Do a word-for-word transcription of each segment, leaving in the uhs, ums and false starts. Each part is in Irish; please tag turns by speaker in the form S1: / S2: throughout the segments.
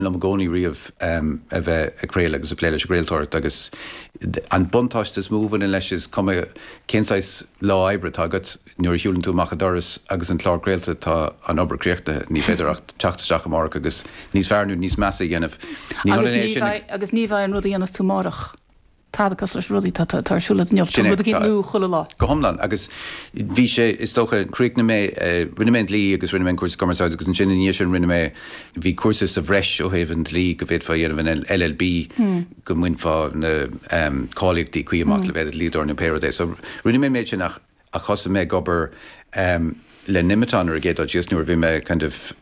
S1: Lom gcónaí riamh um, a bheith a chréil agus a pléile a gréiltóirt agus an buntáist is múhan in leis is cum cénsáis lá ebre agat nuair hiúlann tú machadoras agus an chlár gréilte tá an obair críochta ní féidirach teachtasteach amach agus níos fearnú níos measa dhéanamh.
S2: Agus ní bheith an rudí dhéanamh tú marach. Tádachas leis rudí tarsúla neamh tú bud nú chula lá.
S1: Go homlan agus bhí sé is tócha críicna mé rinneméint lí agus rinneméint cuasa commerceáid agus an sin níos sin rinneméint bhí cuasas a bhreis ó héhann lí go bhéad fá dhéanamh an L L B go muin fá na cálaíochtaí chuí amach le bhead líadúir na pérodé. So rinneméint méid sin a chosa mé gobar le nimitán ar a géad just nuair bhí mé kind of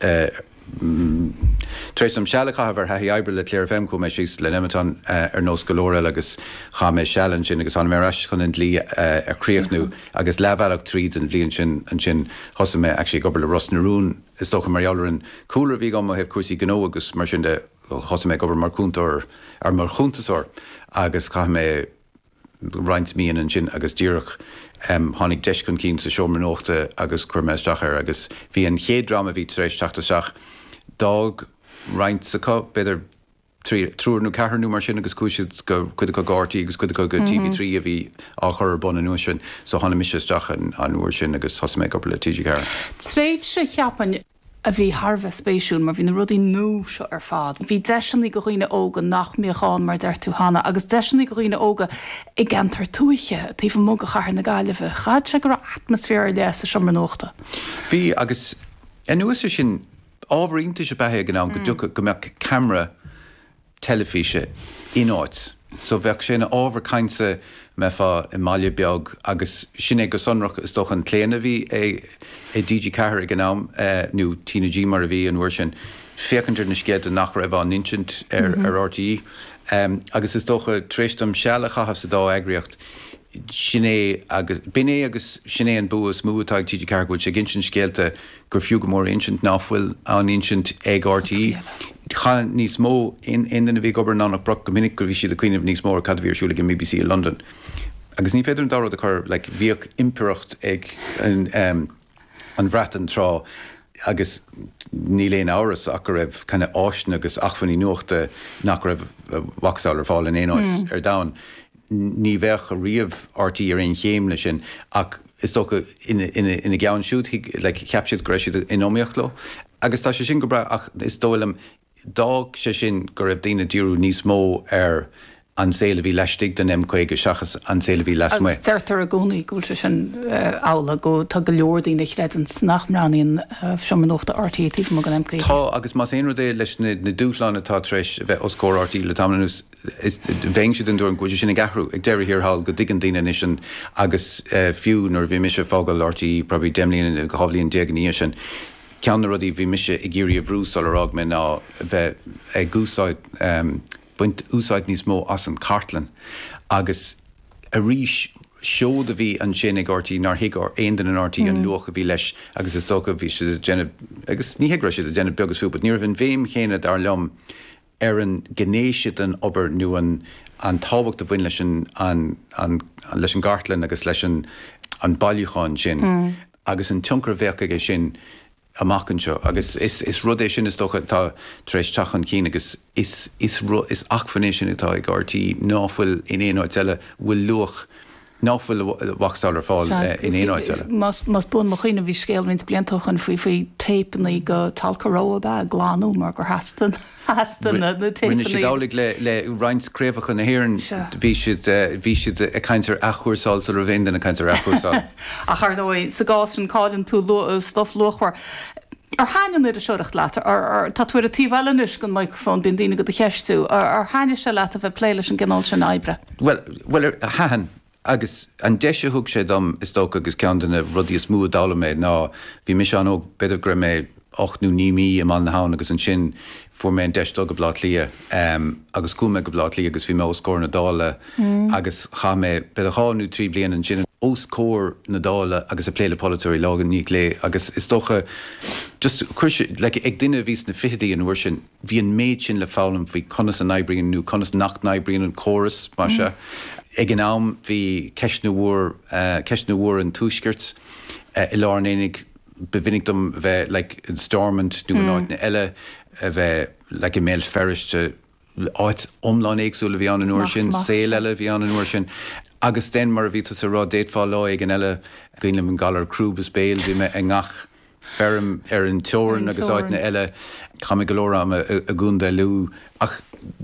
S1: Tréis am sealacha har ha ebre le Claire F M kom me sis le nemetan ar nos galore agus cha me challenge sin agus an meras chun an lí a kréchtnú agus levalach tríd an bblion sin an sin hosa me actually gobel le Rosnarún is doch marjoulerin cooler vi go hef cuasí gó agus mar sin de hosa me gober marúntor ar mar chuntasor agus cha me reint míon an sin agus dúrach Um, hánig deiscon cín sa seomra nóachta agus chuirméisteachar agus bhí an chéadráma bhí trééis teachtaseach dag reint sa có beidir trúrnú cearnú mar sin agus cúisiid go chuide go gáirtaí agus chuide go go T V three a bhí á chur buna nua sin so hána misteach an anúair sin agus thosaméid go le T G cear.
S2: Tréimh sé cheapan a bhí Harbheith spéisiún mar bhí na rudí nó seo ar fád. Bhí deisinaí go roioine óga nach míocháin mar deir tú hána agus deisinaí go roioine óga i gceantar túiche tí fan móga chahar na gaiileh. Chaid se gur atmosfér le sa seomra nóachta.
S1: Bhí agus nuas sin ábhríonnta se bethe gná go dúcha go meach camera telefíe ináit. So bheith sin ábhar cainte me fá i maiile beag agus sin é go sonrach is doch an léana bhí é é D G Cahar gnám nó Tina G mar a bhí an bhuair sin fécantar na scéad a nach raibh an insint ar ar R T E um, agus is doch a tréistam seala chahaf sa dá agriocht sinné agus biné agus sinné an buas mútáid T G Cahar go sé ginsint scéalte gur fiú go mór insint náfuil an insint ag R T E. Cha níos mó in in den bhí gobar nánach broch go minic gur bhí siad a cuioineh níos mór cad bhíar siúla B B C in London. Agus ní féidir an dárad a chur le bhíoh imperacht ag an um, an bhreatan trá agus ní léon áras ach go raibh chuna áisna agus achfaní nuachta nach raibh waxáil ar fáil in éáid ar dain. Ní bheith a riamh R T E ar aon chéim lei sin ach is tócha ina ina gceann siúd le ceapsiad go raibh siad inóíocht lo. Agus tá sé sin go bra ach is dóilem dag sé sin go raibh daoine díú níos mó ar an céile bhí leistigh den M chuige seachas an céile bhí leis mé.
S2: Agus ceirtar a gcónaí gúil sé sin ála go tá go leordaí ag réan snachmráíon seommanóachta R T E tíh mo an M chuige.
S1: Tá agus más éon rudé leis na dúsláánna tá tréis bheith oscóir R T E le tamlanús is bhéing siad an dúir an gúide sin gahrú ag deir hir hall go dtigan daine is sin agus fiú nar bhí mise fágal R T E probably demlíonn go hábhlíonn deaganí sin. Ceanna rudí bhí mise i ggéirí a bhrúsal arrág me ná bheith ag gúsáid buint úsáid níos mó as an cartlan agus a ríis seóda bhí an sin ag R T E nar higar aon den an R T E an lucha bhí leis agus is tócha bhí si agus ní higra si a déanana begus fiú, but níor bhín bhéim chéine ar lom ar an gnéisiad an obair nu an an táhacht a bhain leis an leis an gartlan agus leis an bailúcháin sin agus an tionchar bheach aige sin amachchan seo agus is is rudé sin is tócha tá tréis teachan cín agus is is is achfané sin atá ag R T E náfuil in éonáid eile bhfuil luach náfuil waxáil ar fáil in éonáid eile.
S2: Mas mas bun mo chuoine bhí scéal vins bliantochan faoi faoi tapenaí go talcaróa be gláánú mar gur hastan hastan na tapenaí.
S1: Rinne si dálaigh le le reinscréomhacha na hhéireann bhí siad bhí siad a caintear achhuairsáil sa bhéin den a caintear achhuairsáil.
S2: A chardóid sa gás an cáilinn tú stof luchhar. Ar háine nu a seoireacht leat ar tá tuair a tíhheilenis gon microfón bin daine go a cheistú ar háine se leat a bheith pléiles an gginál sin ebre.
S1: Well well ar hahan agus an deise thug sé dom is tócha agus cean denna rudí is smúd dála méid ná bhí mis an ó beidir gur méid ocht nó ní mí am an na hán agus an sin fu mé an deistó go blát lia um, agus cúme go blát lia agus bhí mé óscóir na dála mm. agus cha mé beidir cháú trí blian an sin óscóir na dála agus a pléile polúirí lágan ní lé agus is tócha just chuirse le ag duine vís na fidaí an bhuair sin bhí an méid sin le fálam bhí conas an naibríon nó conas nacht naibríon an choras mar se. Ag an am bhí ceisna bhuair uh, ceisna bhuair an túisgirt uh, i lár énig bevinnig dom bheith like, in Stormont nó an áit na eile a bheith le i méil ferrichte áit omláin éagsúla bhí an an uair sin, saoil eile bhí an an uair sin. Agus den mar a bhí sa rá déitfá lá ag an eile gine an galar crúbas béil bhí me an ngach ferm ar an teoran agus áit na eile chaime golóra am a gúnda lú ach